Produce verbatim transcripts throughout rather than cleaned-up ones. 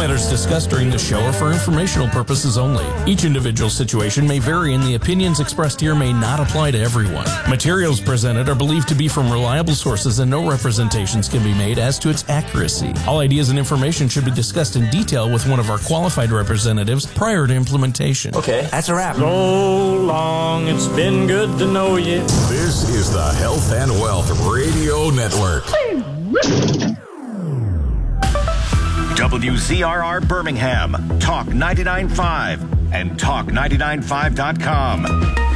matters discussed during the show are for informational purposes only. Each individual situation may vary, and the opinions expressed here may not apply to everyone. Materials presented are believed to be from reliable sources, and no representations can be made as to its accuracy. All ideas and information should be discussed in detail with one of our qualified representatives prior to implementation. Okay, that's a wrap. So long, it's been good to know you. This is the Health and Wealth Radio Network. W Z R R Birmingham, Talk ninety-nine point five, and talk ninety-nine point five dot com.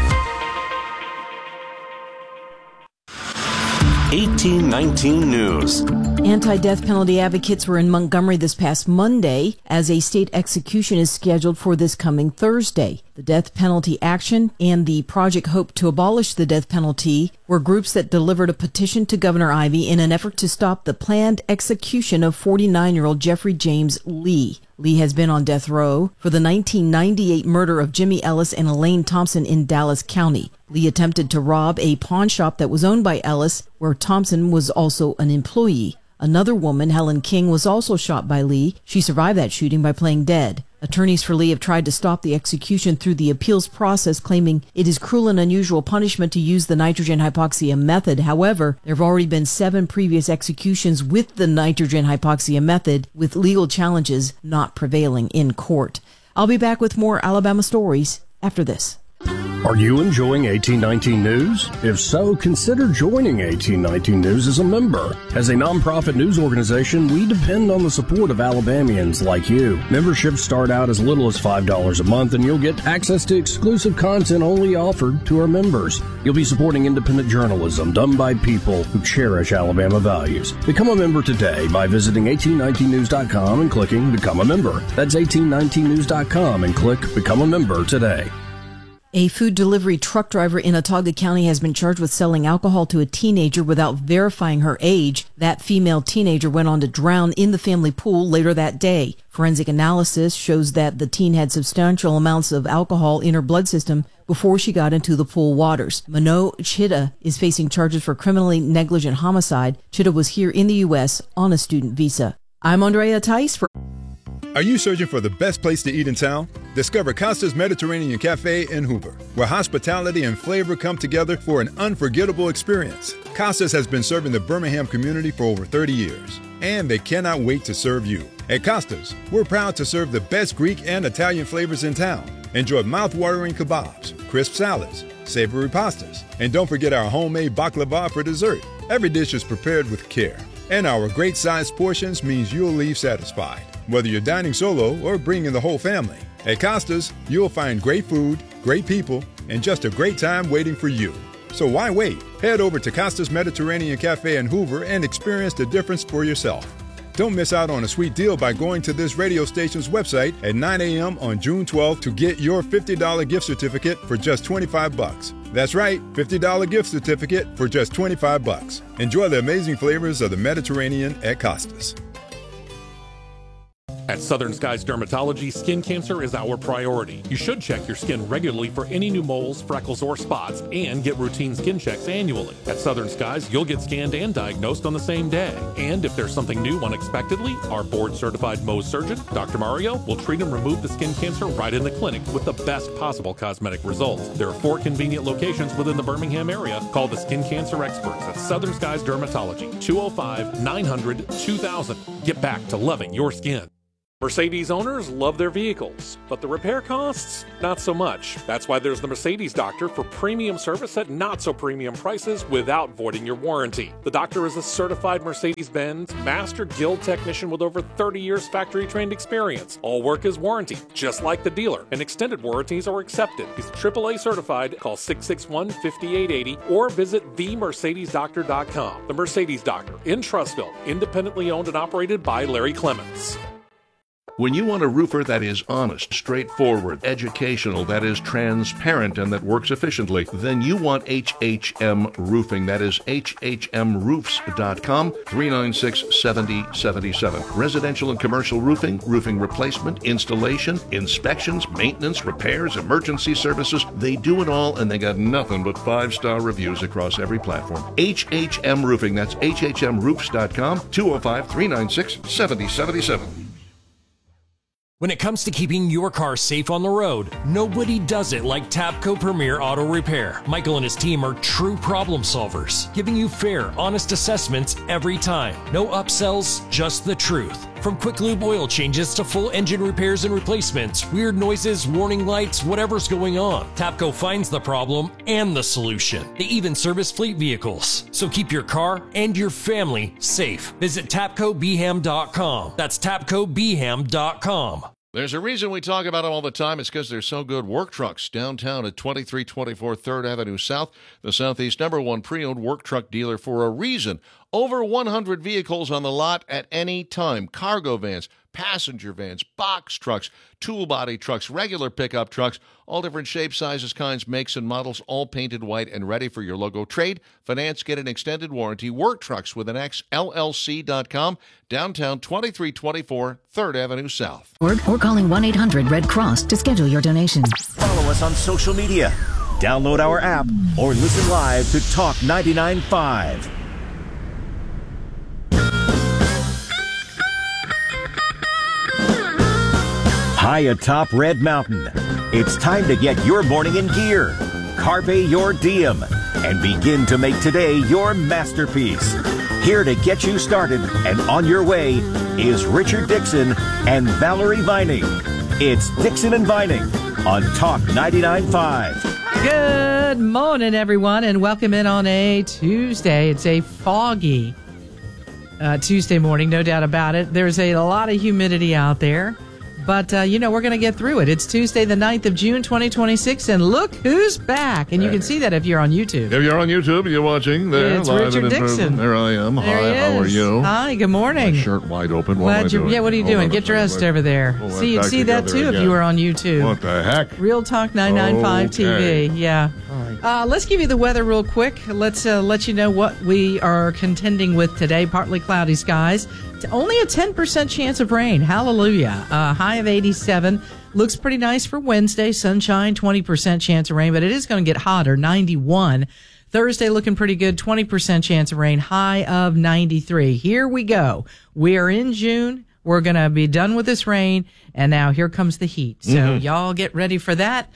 eighteen nineteen News. Anti-death penalty advocates were in Montgomery this past Monday as a state execution is scheduled for this coming Thursday. The Death Penalty Action and the Project Hope to Abolish the Death Penalty were groups that delivered a petition to Governor Ivey in an effort to stop the planned execution of forty-nine-year-old Jeffrey James Lee. Lee has been on death row for the nineteen ninety-eight murder of Jimmy Ellis and Elaine Thompson in Dallas County. Lee attempted to rob a pawn shop that was owned by Ellis, where Thompson was also an employee. Another woman, Helen King, was also shot by Lee. She survived that shooting by playing dead. Attorneys for Lee have tried to stop the execution through the appeals process, claiming it is cruel and unusual punishment to use the nitrogen hypoxia method. However, there have already been seven previous executions with the nitrogen hypoxia method, with legal challenges not prevailing in court. I'll be back with more Alabama stories after this. Are you enjoying eighteen nineteen News? If so, consider joining eighteen nineteen News as a member. As a nonprofit news organization, we depend on the support of Alabamians like you. Memberships start out as little as five dollars a month, and you'll get access to exclusive content only offered to our members. You'll be supporting independent journalism done by people who cherish Alabama values. Become a member today by visiting eighteen nineteen news dot com and clicking Become a Member. That's eighteen nineteen news dot com and click Become a Member today. A food delivery truck driver in Autauga County has been charged with selling alcohol to a teenager without verifying her age. That female teenager went on to drown in the family pool later that day. Forensic analysis shows that the teen had substantial amounts of alcohol in her blood system before she got into the pool waters. Mano Chida is facing charges for criminally negligent homicide. Chida was here in the U S on a student visa. I'm Andrea Tice for... Are you searching for the best place to eat in town? Discover Costa's Mediterranean Cafe in Hoover, where hospitality and flavor come together for an unforgettable experience. Costa's has been serving the Birmingham community for over thirty years, and they cannot wait to serve you. At Costa's, we're proud to serve the best Greek and Italian flavors in town. Enjoy mouth-watering kebabs, crisp salads, savory pastas, and don't forget our homemade baklava for dessert. Every dish is prepared with care, and our great-sized portions means you'll leave satisfied, whether you're dining solo or bringing the whole family. At Costa's, you'll find great food, great people, and just a great time waiting for you. So why wait? Head over to Costa's Mediterranean Cafe in Hoover and experience the difference for yourself. Don't miss out on a sweet deal by going to this radio station's website at nine a.m. on June twelfth to get your fifty dollars gift certificate for just twenty-five bucks. That's right, fifty dollars gift certificate for just twenty-five bucks. Enjoy the amazing flavors of the Mediterranean at Costa's. At Southern Skies Dermatology, skin cancer is our priority. You should check your skin regularly for any new moles, freckles, or spots, and get routine skin checks annually. At Southern Skies, you'll get scanned and diagnosed on the same day. And if there's something new unexpectedly, our board-certified Mohs surgeon, Doctor Mario, will treat and remove the skin cancer right in the clinic with the best possible cosmetic results. There are four convenient locations within the Birmingham area. Call the skin cancer experts at Southern Skies Dermatology, two oh five, nine hundred, two thousand. Get back to loving your skin. Mercedes owners love their vehicles, but the repair costs, not so much. That's why there's the Mercedes Doctor for premium service at not so premium prices without voiding your warranty. The Doctor is a certified Mercedes-Benz Master Guild technician with over thirty years factory-trained experience. All work is warranted, just like the dealer, and extended warranties are accepted. He's triple A certified. Call six six one, five eight eight zero or visit the mercedes doctor dot com. The Mercedes Doctor in Trussville, independently owned and operated by Larry Clements. When you want a roofer that is honest, straightforward, educational, that is transparent, and that works efficiently, then you want H H M Roofing. That is H H M roofs dot com, three nine six, seven zero seven seven. Residential and commercial roofing, roofing replacement, installation, inspections, maintenance, repairs, emergency services. They do it all, and they got nothing but five-star reviews across every platform. H H M Roofing. That's H H M roofs dot com, two oh five, three nine six, seven zero seven seven. When it comes to keeping your car safe on the road, nobody does it like Tapco Premier Auto Repair. Michael and his team are true problem solvers, giving you fair, honest assessments every time. No upsells, just the truth. From quick lube oil changes to full engine repairs and replacements, weird noises, warning lights, whatever's going on, Tapco finds the problem and the solution. They even service fleet vehicles. So keep your car and your family safe. Visit tapco b ham dot com. That's tapco b ham dot com. There's a reason we talk about them all the time. It's because they're so good. Work Trucks, downtown at twenty-three twenty-four third Avenue South, the Southeast number one pre-owned work truck dealer for a reason. Over one hundred vehicles on the lot at any time. Cargo vans, passenger vans, box trucks, tool body trucks, regular pickup trucks, all different shapes, sizes, kinds, makes, and models, all painted white and ready for your logo. Trade, finance, get an extended warranty. Work Trucks with an X, L L C dot com, downtown twenty-three twenty-four third Avenue South. Or, or calling one eight hundred red cross to schedule your donation. Follow us on social media. Download our app or listen live to Talk ninety-nine point five. High atop Red Mountain, it's time to get your morning in gear. Carpe your diem and begin to make today your masterpiece. Here to get you started and on your way is Richard Dixon and Valerie Vining. It's Dixon and Vining on Talk ninety-nine point five. Good morning, everyone, and welcome in on a Tuesday. It's a foggy uh, Tuesday morning, no doubt about it. There's a lot of humidity out there. But, uh, you know, we're going to get through it. It's Tuesday, the ninth of June, twenty twenty-six, and look who's back. And you can see that if you're on YouTube. If you're on YouTube, you're watching. There, it's live Richard and in Dixon. person. There I am. There Hi, he is. how are you? Hi, good morning. My shirt wide open. What Glad am I you're, doing? yeah, what are you Hold doing? on a Get dressed second. over there. Pull See, that you'd see that, together too, if again. you were on YouTube. What the heck? Real Talk nine nine five Okay. T V, yeah. Uh, let's give you the weather real quick. Let's uh, let you know what we are contending with today. Partly cloudy skies. Only a ten percent chance of rain. Hallelujah. Uh, high of eighty-seven. Looks pretty nice for Wednesday. Sunshine, twenty percent chance of rain, but it is going to get hotter, ninety-one. Thursday looking pretty good, twenty percent chance of rain, high of ninety-three. Here we go. We are in June. We're going to be done with this rain, and now here comes the heat. So mm-hmm. y'all get ready for that.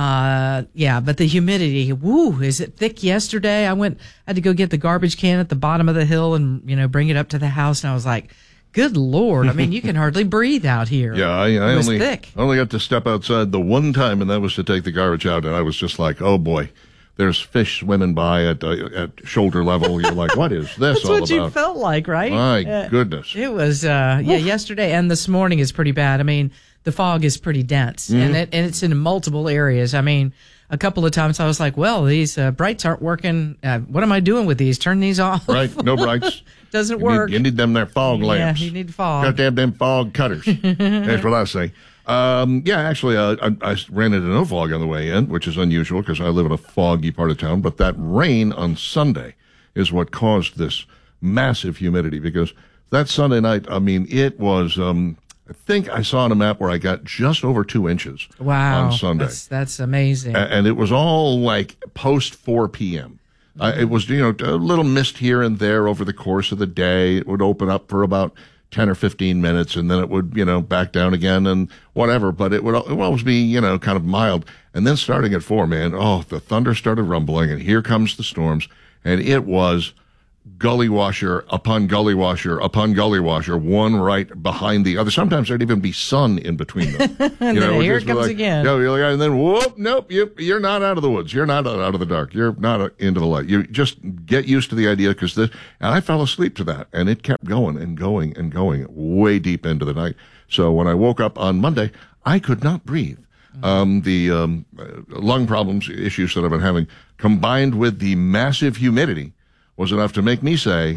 Uh, yeah, but the humidity, woo, is it thick yesterday? I went, I had to go get the garbage can at the bottom of the hill and, you know, bring it up to the house. And I was like, good Lord. I mean, you can hardly breathe out here. Yeah, I, I it was only, thick. I only got to step outside the one time, and that was to take the garbage out. And I was just like, oh boy, there's fish swimming by at, uh, at shoulder level. You're like, what is this That's all what about? you felt like, right? My uh, goodness. It was, uh, yeah, yesterday and this morning is pretty bad. I mean, the fog is pretty dense mm-hmm. and, it, and it's in multiple areas. I mean, a couple of times I was like, well, these uh, brights aren't working. Uh, what am I doing with these? Turn these off. Right. No brights. Doesn't you work. Need, you need them there fog lamps. Yeah, you need fog. Got to have them fog cutters. That's what I say. Um, yeah, actually, uh, I, I ran into no fog on the way in, which is unusual because I live in a foggy part of town. But that rain on Sunday is what caused this massive humidity because that Sunday night, I mean, it was... Um, I think I saw on a map where I got just over two inches wow, on Sunday. That's, that's amazing. And, and it was all like post four p.m. Mm-hmm. Uh, it was, you know, a little mist here and there over the course of the day. It would open up for about ten or fifteen minutes and then it would, you know, back down again and whatever. But it would, it would always be, you know, kind of mild. And then starting at four, man, oh, the thunder started rumbling and here comes the storms. And it was gully washer upon gully washer upon gully washer, one right behind the other. Sometimes there'd even be sun in between them. and you know, here it comes like, again. You know, and then whoop, nope, you, you're not out of the woods. You're not out of the dark. You're not into the light. You just get used to the idea because this. And I fell asleep to that, and it kept going and going and going way deep into the night. So when I woke up on Monday, I could not breathe. Um, the um, lung problems, issues that I've been having, combined with the massive humidity, was enough to make me say,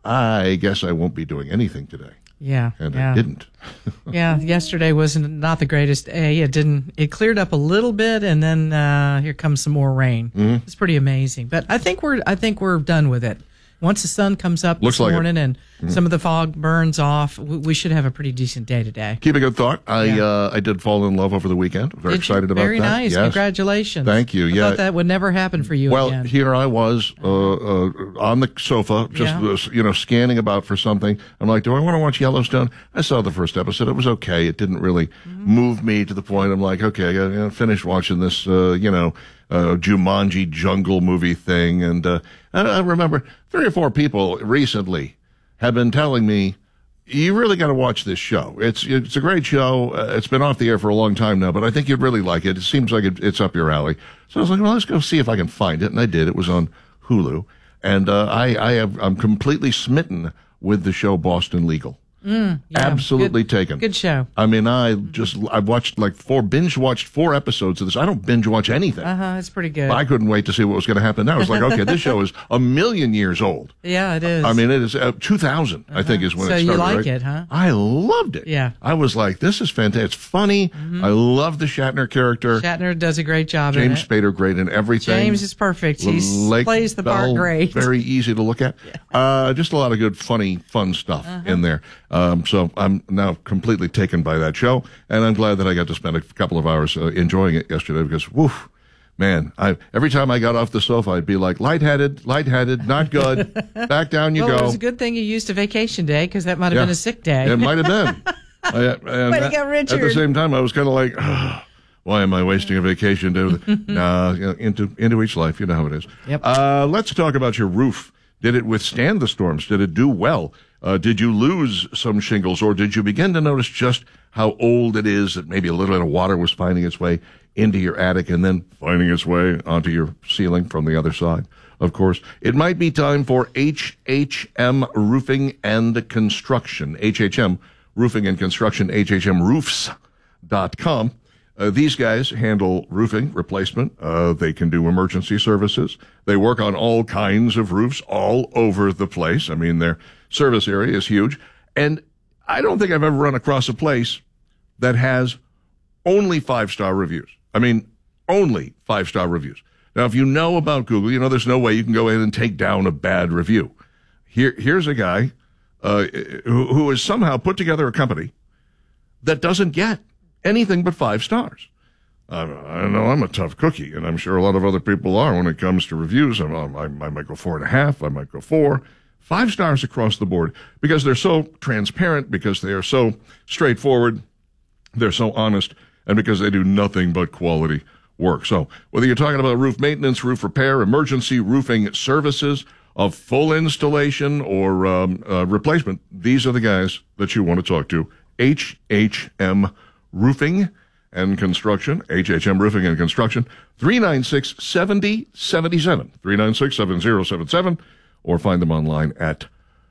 I guess I won't be doing anything today. Yeah. And yeah. I didn't. yeah. Yesterday was not the greatest day. It didn't, it cleared up a little bit and then, uh, here comes some more rain. Mm-hmm. It's pretty amazing, but I think we're, I think we're done with it. once the sun comes up Looks this like morning it. and Mhm. some of the fog burns off, we, we should have a pretty decent day today. Keep a good thought. I Yeah. uh, I did fall in love over the weekend. Very Did you? excited about Very that. nice. Yes. Congratulations. Thank you. I Yeah. thought that would never happen for you Well, again. here I was uh, uh, on the sofa, just Yeah. uh, you know, scanning about for something. I'm like, do I want to watch Yellowstone? I saw the first episode. It was okay. It didn't really Mm-hmm. move me to the point. I'm like, okay, I got to finish watching this, uh, you know, uh, Jumanji jungle movie thing. And uh, I, I remember three or four people recently have been telling me, you really got to watch this show. It's it's a great show. Uh, it's been off the air for a long time now, but I think you'd really like it. It seems like it, it's up your alley. So I was like, well, let's go see if I can find it. And I did. It was on Hulu. And uh, I, I have, I'm completely smitten with the show Boston Legal. Mm, yeah. Absolutely Good- taken. Good show. I mean, I just, I watched like four, binge watched four episodes of this. I don't binge watch anything. Uh huh. It's pretty good. I couldn't wait to see what was going to happen now. I was like, okay, this show is a million years old. Yeah, it is. I mean, it is uh, two thousand, I think, is when So it you started. like right? it, huh? I loved it. Yeah. I was like, this is fantastic. It's funny. I love the Shatner character. Shatner does a great job in James it. Spader, great in everything. James is perfect. He Lake plays the part Bell, great. Very easy to look at. Uh, just a lot of good, funny, fun stuff Uh-huh. in there. Um, so I'm now completely taken by that show, and I'm glad that I got to spend a couple of hours uh, enjoying it yesterday because, woof, man, I every time I got off the sofa, I'd be like, lightheaded, lightheaded, not good. Back down you well, go. it was a good thing you used a vacation day because that might have Yeah. been a sick day. It might have been. I, and Way to go, at- Richard. At the same time, I was kind of like, "Ugh, why am I wasting a vacation day? with-" nah, you know, into into each life, you know how it is. Yep. Uh, let's talk about your roof. Did it withstand the storms? Did it do well? Uh, did you lose some shingles, or did you begin to notice just how old it is? That maybe a little bit of water was finding its way into your attic and then finding its way onto your ceiling from the other side. Of course, it might be time for H H M Roofing and Construction. H H M Roofing and Construction, H H M roofs dot com. Uh, these guys handle roofing replacement. Uh, they can do emergency services. They work on all kinds of roofs all over the place. I mean, their service area is huge. And I don't think I've ever run across a place that has only five-star reviews. I mean, only five-star reviews. Now, if you know about Google, you know there's no way you can go in and take down a bad review. Here, here's a guy uh, who, who has somehow put together a company that doesn't get anything but five stars. I, I know I'm a tough cookie, and I'm sure a lot of other people are when it comes to reviews. I'm, I, I might go four and a half. I might go four. Five stars across the board because they're so transparent, because they are so straightforward, they're so honest, and because they do nothing but quality work. So whether you're talking about roof maintenance, roof repair, emergency roofing services, of full installation or um, uh, replacement, these are the guys that you want to talk to. H H M Roofing and Construction, H H M Roofing and Construction, three nine six, seven zero seven seven, three nine six, seven zero seven seven, or find them online at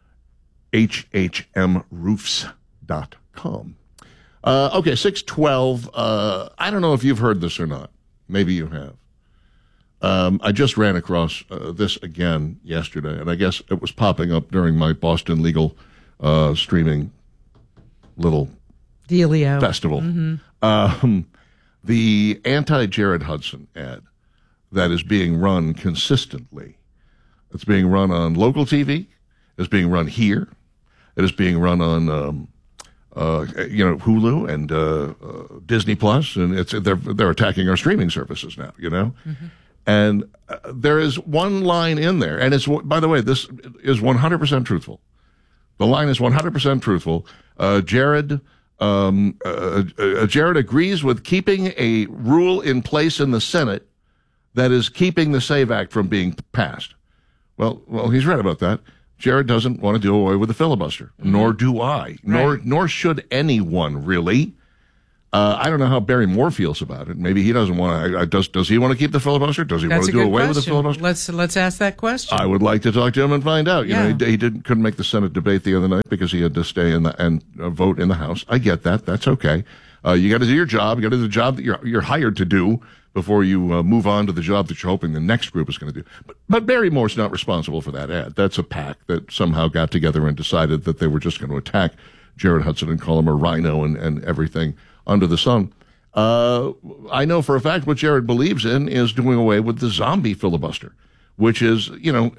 H H M roofs dot com. Uh, okay, six twelve. Uh, I don't know if you've heard this or not. Maybe you have. Um, I just ran across uh, this again yesterday, and I guess it was popping up during my Boston Legal uh, streaming little Dealio. festival. Mm-hmm. Um, the anti-Jared Hudson ad that is being run consistently. It's being run on local T V. It's being run here. It is being run on, um, uh, you know, Hulu and uh, uh, Disney Plus, and it's they're they're attacking our streaming services now. You know, Mm-hmm. and uh, there is one line in there, and it's by the way, this is one hundred percent truthful. The line is one hundred percent truthful. Uh, Jared. Um, uh, uh, Jared agrees with keeping a rule in place in the Senate that is keeping the SAVE Act from being passed. Well, well, he's right about that. Jared doesn't want to do away with the filibuster, mm-hmm. nor do I, nor Right. nor should anyone really. Uh, I don't know how Barry Moore feels about it. Maybe he doesn't want to. Does Does he want to keep the filibuster? Does he That's want to a do good away question. with the filibuster? Let's let's ask that question. I would like to talk to him and find out. You Yeah. know, he, he didn't couldn't make the Senate debate the other night because he had to stay in the and uh, vote in the House. I get that. That's okay. Uh, you got to do your job. You got to do the job that you're you're hired to do before you uh, move on to the job that you're hoping the next group is going to do. But but Barry Moore's not responsible for that ad. That's a PAC that somehow got together and decided that they were just going to attack Jared Hudson and call him a rhino and, and everything under the sun. Uh, I know for a fact what Jared believes in is doing away with the zombie filibuster, which is, you know,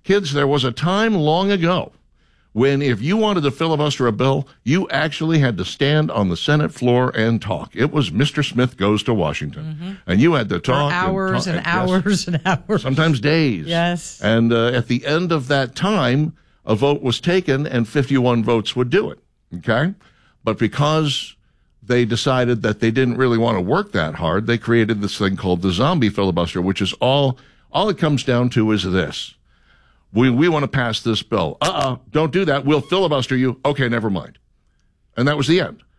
Kids, there was a time long ago when if you wanted to filibuster a bill, you actually had to stand on the Senate floor and talk. It was Mister Smith Goes to Washington. Mm-hmm. And you had to talk. For hours and, talk, and, and hours yes, and hours. Sometimes days. Yes. And uh, at the end of that time, a vote was taken and fifty-one votes would do it. Okay? But because they decided that they didn't really want to work that hard, they created this thing called the zombie filibuster, which is all, all it comes down to is this. We we want to pass this bill. Uh-uh, don't do that. We'll filibuster you. Okay, never mind. And that was the end.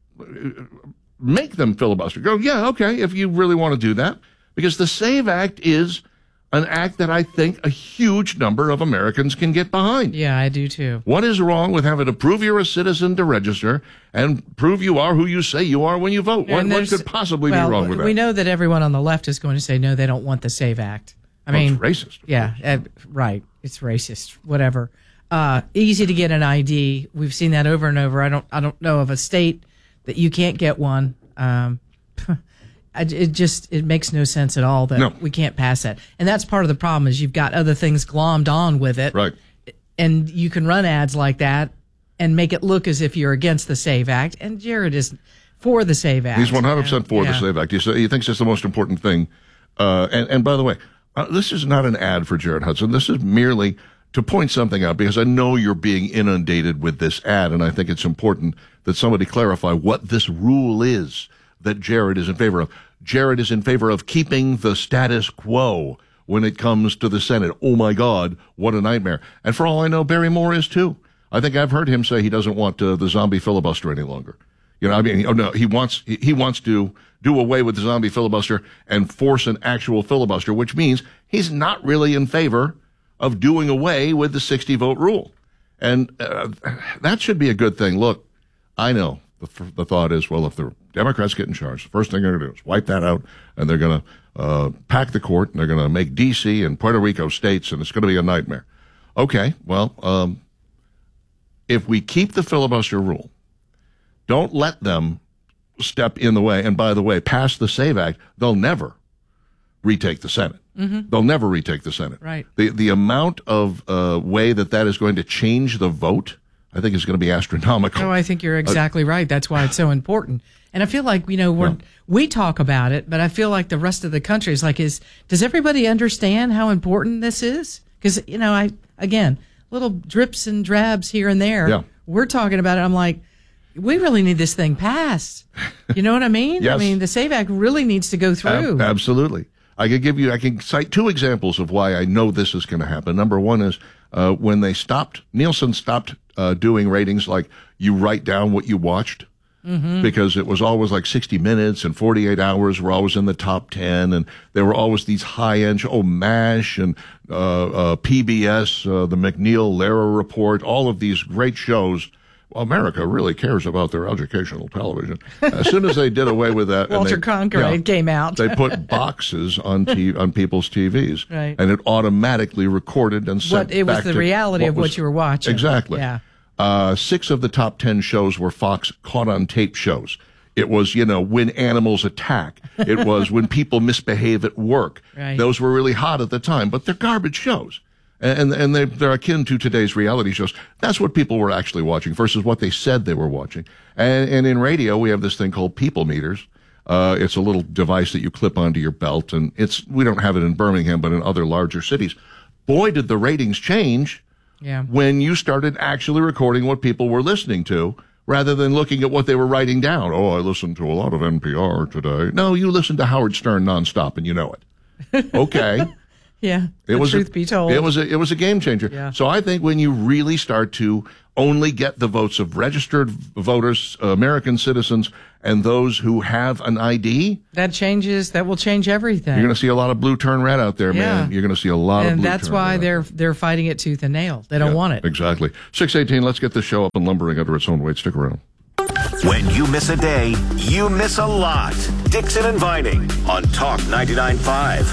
Make them filibuster. Go, yeah, okay, if you really want to do that. Because the SAVE Act is an act that I think a huge number of Americans can get behind. Yeah, I do too. What is wrong with having to prove you're a citizen to register and prove you are who you say you are when you vote? What, what could possibly well, be wrong with that? We know that everyone on the left is going to say, no, they don't want the SAVE Act. I well, mean, it's racist. Yeah, uh, right. It's racist. Whatever. Uh, easy to get an I D. We've seen that over and over. I don't. I don't know of a state that you can't get one. Um, I, it just it makes no sense at all that no. we can't pass that. And that's part of the problem is you've got other things glommed on with it. Right. And you can run ads like that and make it look as if you're against the SAVE Act. And Jared is for the SAVE Act. He's one hundred percent for yeah. the SAVE Act. He, he thinks it's the most important thing. Uh, and, and by the way, uh, this is not an ad for Jared Hudson. This is merely to point something out because I know you're being inundated with this ad, and I think it's important that somebody clarify what this rule is that Jared is in favor of. Jared is in favor of keeping the status quo when it comes to the Senate. Oh, my God, what a nightmare. And for all I know, Barry Moore is, too. I think I've heard him say he doesn't want uh, the zombie filibuster any longer. You know, I mean, oh, no, he wants he, he wants to do away with the zombie filibuster and force an actual filibuster, which means he's not really in favor of doing away with the sixty-vote rule. And uh, that should be a good thing. Look, I know the, the thought is, well, if the Democrats get in charge, the first thing they're going to do is wipe that out, and they're going to uh, pack the court, and they're going to make D C and Puerto Rico states, and it's going to be a nightmare. Okay, well, um, if we keep the filibuster rule, don't let them step in the way, and by the way, pass the SAVE Act, they'll never retake the Senate. Mm-hmm. They'll never retake the Senate. Right. The the amount of uh, way that that is going to change the vote, I think, is going to be astronomical. No, I think you're exactly uh, right. That's why it's so important. And I feel like, you know, we're, yeah. we talk about it, but I feel like the rest of the country is like, is does everybody understand how important this is? Because, you know, I again, little drips and drabs here and there. Yeah. We're talking about it. I'm like, we really need this thing passed. You know what I mean? Yes. I mean, the SAVE Act really needs to go through. Ab- absolutely. I could give you, I can cite two examples of why I know this is going to happen. Number one is uh, when they stopped, Nielsen stopped uh, doing ratings like you write down what you watched. Mm-hmm. Because it was always like sixty minutes and forty-eight hours were always in the top ten, and there were always these high-end, oh, MASH and uh, uh, P B S, uh, the McNeil-Lehrer Report, all of these great shows. Well, America really cares about their educational television. As soon as they did away with that, Walter and they, Cronkite yeah, came out. They put boxes on t- on people's T Vs, right. and it automatically recorded and sent what, it was back the to reality what of was, what you were watching. Exactly. Yeah. Uh, six of the top ten shows were Fox caught-on-tape shows. It was, you know, when animals attack. It was when people misbehave at work. Right. Those were really hot at the time, but they're garbage shows. And and they, they're akin to today's reality shows. That's what people were actually watching versus what they said they were watching. And, and in radio, we have this thing called people meters. Uh, it's a little device that you clip onto your belt, and it's we don't have it in Birmingham, but in other larger cities. Boy, did the ratings change yeah. when you started actually recording what people were listening to rather than looking at what they were writing down. Oh, I listened to a lot of N P R today. No, you listened to Howard Stern nonstop, and you know it. Okay. Yeah, it the was truth a, be told. It was a, it was a game changer. Yeah. So I think when you really start to only get the votes of registered voters, uh, American citizens, and those who have an I D, that changes. That will change everything. You're going to see a lot of blue turn red out there, yeah. man. You're going to see a lot and of blue that's turn why red they're they're fighting it tooth and nail. They don't yeah, want it. Exactly. six eighteen. Let's get this show up and lumbering under its own weight. Stick around. When you miss a day, you miss a lot. Dixon and Vining on Talk ninety-nine point five.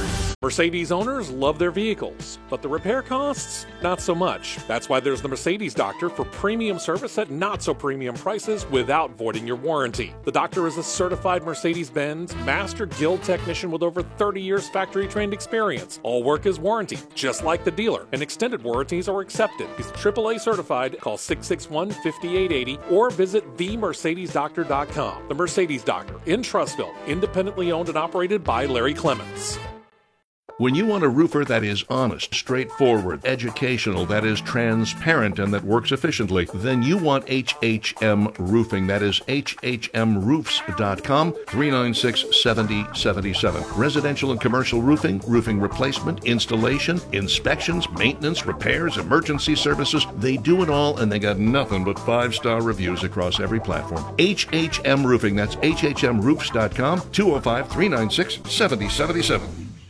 Mercedes owners love their vehicles, but the repair costs, not so much. That's why there's the Mercedes Doctor for premium service at not so premium prices without voiding your warranty. The Doctor is a certified Mercedes-Benz Master Guild technician with over thirty years factory-trained experience. All work is warranted, just like the dealer, and extended warranties are accepted. He's triple A certified. Call six six one, five eight eight zero or visit the mercedes doctor dot com. The Mercedes Doctor in Trussville, independently owned and operated by Larry Clements. When you want a roofer that is honest, straightforward, educational, that is transparent, and that works efficiently, then you want H H M Roofing. That is H H M roofs dot com, three nine six, seven zero seven seven. Residential and commercial roofing, roofing replacement, installation, inspections, maintenance, repairs, emergency services. They do it all, and they got nothing but five-star reviews across every platform. H H M Roofing. That's H H M roofs dot com, two oh five, three nine six, seven zero seven seven.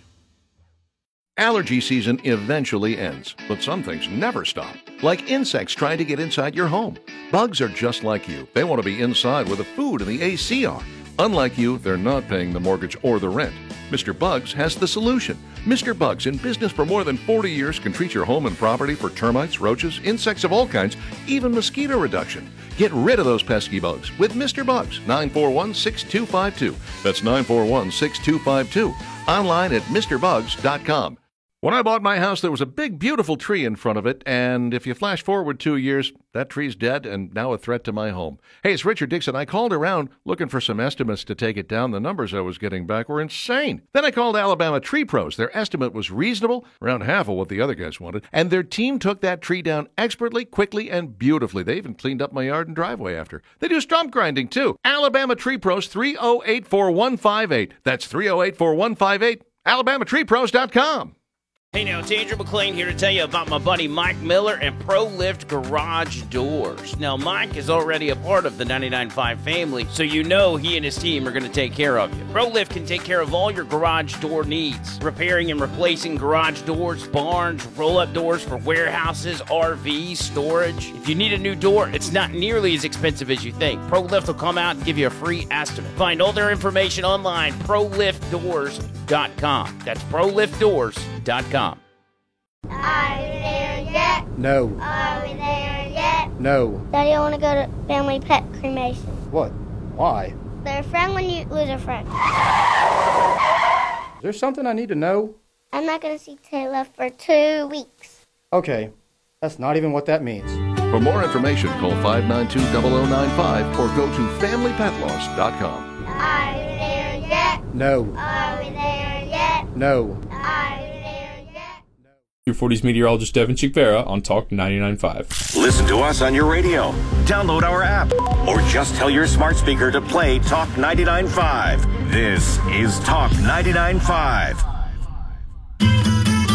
Allergy season eventually ends, but some things never stop. Like insects trying to get inside your home. Bugs are just like you. They want to be inside where the food and the A C are. Unlike you, they're not paying the mortgage or the rent. Mister Bugs has the solution. Mister Bugs, in business for more than forty years, can treat your home and property for termites, roaches, insects of all kinds, even mosquito reduction. Get rid of those pesky bugs with Mister Bugs. nine four one, six two five two. That's nine four one, six two five two. Online at Mr Bugs dot com. When I bought my house, there was a big, beautiful tree in front of it, and if you flash forward two years, that tree's dead and now a threat to my home. Hey, it's Richard Dixon. I called around looking for some estimates to take it down. The numbers I was getting back were insane. Then I called Alabama Tree Pros. Their estimate was reasonable, around half of what the other guys wanted, and their team took that tree down expertly, quickly, and beautifully. They even cleaned up my yard and driveway after. They do stump grinding, too. Alabama Tree Pros, three oh eight, four one five eight. That's three oh eight, four one five eight. Alabama Tree Pros dot com. Hey now, it's Andrew McLean here to tell you about my buddy Mike Miller and ProLift Garage Doors. Now, Mike is already a part of the ninety-nine point five family, so you know he and his team are going to take care of you. ProLift can take care of all your garage door needs, repairing and replacing garage doors, barns, roll-up doors for warehouses, R Vs, storage. If you need a new door, it's not nearly as expensive as you think. ProLift will come out and give you a free estimate. Find all their information online, pro lift doors dot com. That's pro lift doors dot com. Are we there yet? No. Are we there yet? No. Daddy, I want to go to family pet cremation. What? Why? They're a friend when you lose a friend. Is there something I need to know? I'm not going to see Taylor for two weeks. Okay. That's not even what that means. For more information, call five nine two, zero zero nine five or go to family pet loss dot com. Are we there yet? No. Are we there yet? No. Are we there yet? Your forties meteorologist Devin Chikvera on Talk ninety-nine point five. Listen to us on your radio. Download our app. Or just tell your smart speaker to play Talk ninety-nine point five. This is Talk ninety-nine point five.